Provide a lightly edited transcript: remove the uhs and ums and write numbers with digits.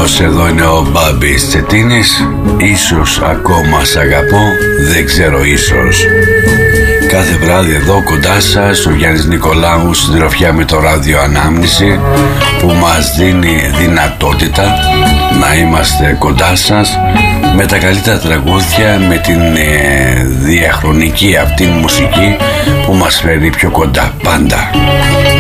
Καλώς, εδώ είναι ο Μπάμπης Τσετίνης. Ίσως ακόμα σ' αγαπώ, δεν ξέρω ίσως. Κάθε βράδυ εδώ κοντά σας ο Γιάννης Νικολάου, συντροφιά με το ράδιο Ανάμνηση, που μας δίνει δυνατότητα να είμαστε κοντά σας με τα καλύτερα τραγούδια, με την διαχρονική αυτή μουσική που μας φέρει πιο κοντά πάντα.